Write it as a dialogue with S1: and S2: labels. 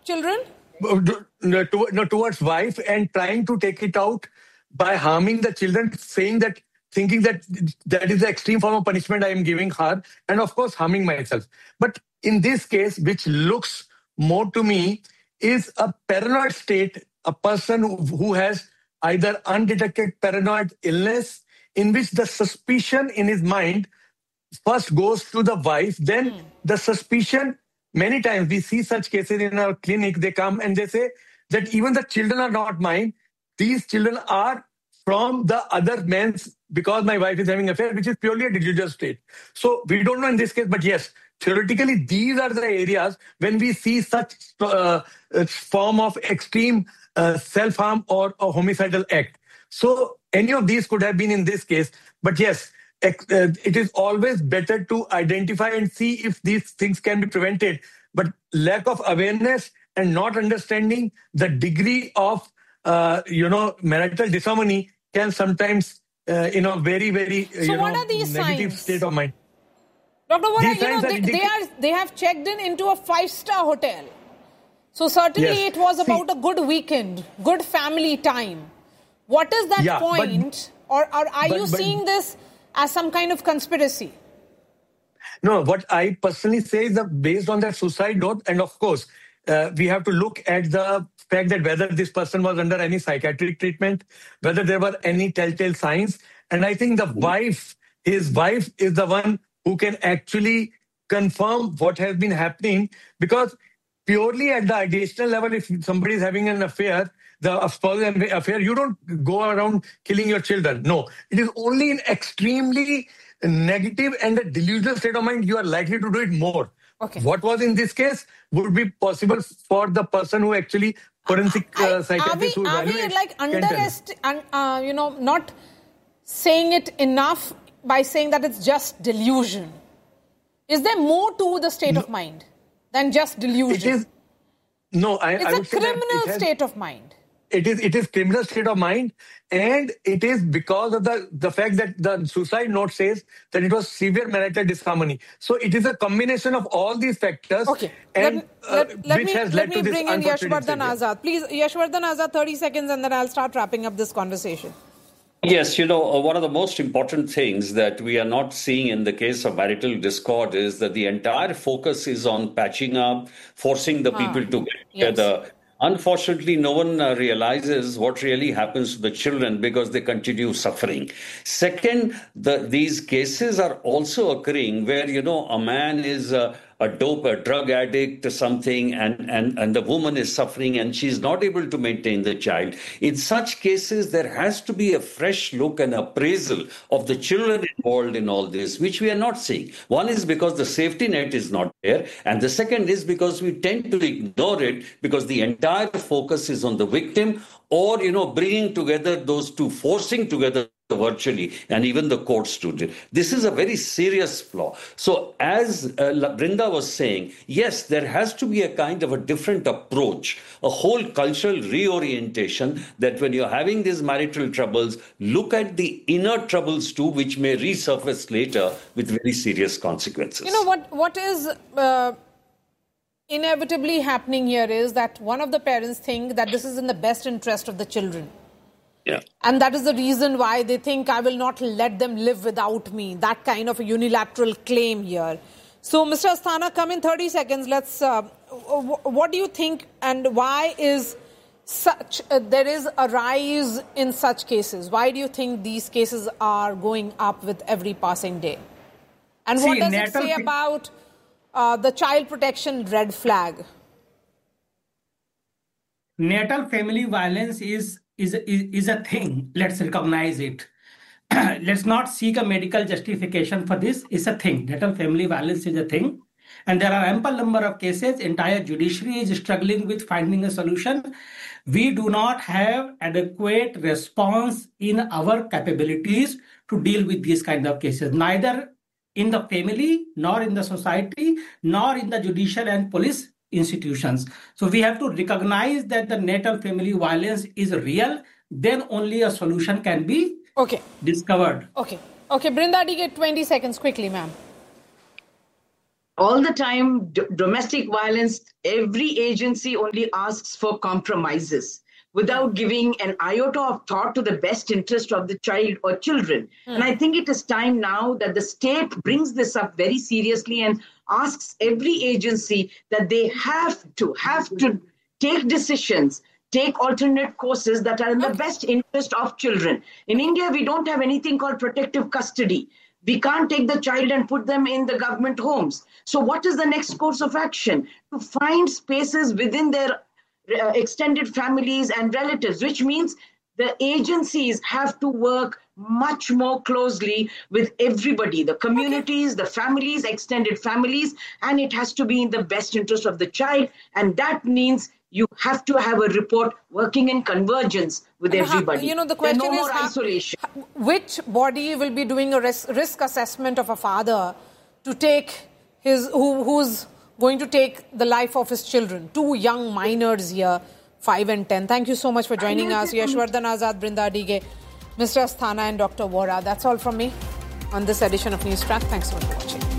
S1: children?
S2: Towards wife, and trying to take it out by harming the children, thinking that that is the extreme form of punishment I am giving her, and of course harming myself. But in this case, which looks more to me, is a paranoid state, a person who has either undetected paranoid illness, in which the suspicion in his mind first goes to the wife, then the suspicion, many times we see such cases in our clinic, they come and they say that even the children are not mine, these children are from the other man's, because my wife is having an affair, which is purely a delusional state. So we don't know in this case, but yes, theoretically, these are the areas when we see such form of extreme self-harm or a homicidal act. So any of these could have been in this case, but yes, it is always better to identify and see if these things can be prevented. But lack of awareness and not understanding the degree of, marital disharmony can sometimes, very, very,
S1: so what are these
S2: negative
S1: signs?
S2: State of mind.
S1: Dr. Vora, they have checked into a 5-star hotel. So certainly it was about a good weekend, good family time. What is that point? Or are you seeing this as some kind of conspiracy?
S2: No, what I personally say is that based on that suicide note, and of course, we have to look at the fact that whether this person was under any psychiatric treatment, whether there were any telltale signs. And I think his wife is the one who can actually confirm what has been happening, because purely at the additional level, if somebody is having an affair, the spousal affair, you don't go around killing your children. No, it is only in extremely negative and a delusional state of mind you are likely to do it more.
S1: Okay.
S2: What was in this case would be possible for the person who actually forensic psychiatrist who evaluates.
S1: Not saying it enough by saying that it's just delusion? Is there more to the state of mind than just delusion?
S2: It is. No,
S1: it's a criminal state of mind.
S2: It is criminal state of mind, and it is because of the fact that the suicide note says that it was severe marital disharmony. So it is a combination of all these factors, and which has led to this unfortunate
S1: bring in Yashvardhan Azad. Please, Yashvardhan Azad, 30 seconds, and then I'll start wrapping up this conversation.
S3: Yes, one of the most important things that we are not seeing in the case of marital discord is that the entire focus is on patching up, forcing the people to get together. Yes. Unfortunately, no one realizes what really happens to the children because they continue suffering. Second, these cases are also occurring where, a man is a drug addict or something, and the woman is suffering and she's not able to maintain the child. In such cases, there has to be a fresh look and appraisal of the children involved in all this, which we are not seeing. One is because the safety net is not there, and the second is because we tend to ignore it because the entire focus is on the victim or, bringing together those two, forcing together virtually, and even the courts do it. This is a very serious flaw. So as Brinda was saying, yes, there has to be a kind of a different approach, a whole cultural reorientation that when you're having these marital troubles, look at the inner troubles too, which may resurface later with very serious consequences.
S1: What is inevitably happening here is that one of the parents think that this is in the best interest of the children.
S3: Yeah.
S1: And that is the reason why they think I will not let them live without me. That kind of a unilateral claim here. So, Mr. Asthana, come in 30 seconds. Let's. What do you think, and why is there is a rise in such cases? Why do you think these cases are going up with every passing day? And what does it say about the child protection red flag?
S4: Natal family violence is a thing. Let's recognize it. Let's not seek a medical justification for this. It's a thing. Natal family violence is a thing. And there are ample number of cases. Entire judiciary is struggling with finding a solution. We do not have adequate response in our capabilities to deal with these kind of cases, neither in the family, nor in the society, nor in the judicial and police institutions. So we have to recognize that the natal family violence is real. Then only a solution can be discovered.
S1: Okay. Brinda, get 20 seconds quickly, ma'am.
S5: all the time, domestic violence, every agency only asks for compromises without giving an iota of thought to the best interest of the child or children. And I think it is time now that the state brings this up very seriously and asks every agency that they have to take decisions, take alternate courses that are in the best interest of children. In India, we don't have anything called protective custody. We can't take the child and put them in the government homes. So what is the next course of action? To find spaces within their extended families and relatives, which means the agencies have to work much more closely with everybody, the communities, the families, extended families, and it has to be in the best interest of the child. And that means you have to have a report working in convergence with everybody.
S1: The question
S5: no
S1: is
S5: more isolation.
S1: Which body will be doing a risk assessment of a father to take who's going to take the life of his children? Two young minors here, 5 and 10. Thank you so much for joining us. Yashwardhan Azad, Brinda Dige, Mr. Asthana and Dr. Vora. That's all from me on this edition of News Track. Thanks so much for watching.